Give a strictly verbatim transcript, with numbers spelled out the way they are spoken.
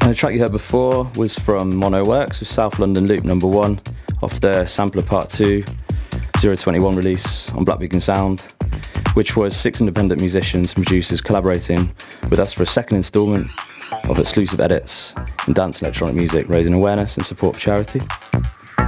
And the track you heard before was from Mono Works with South London Loop number one off their Sampler Part two zero twenty-one release on Black Beacon Sound, which was six independent musicians and producers collaborating with us for a second instalment of exclusive edits in dance electronic music, raising awareness and support for charity.